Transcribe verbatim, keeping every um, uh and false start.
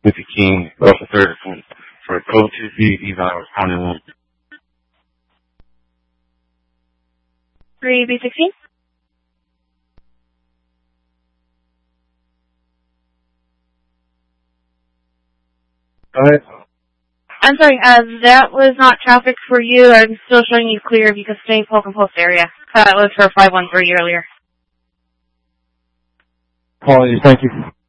Mister King, Gulf third for, for code two three, these are county one. three B sixteen? Go ahead. I'm sorry, uh, that was not traffic for you. I'm still showing you clear if you could stay in Fulton Post area. That was for five one three earlier. Apologies, thank you.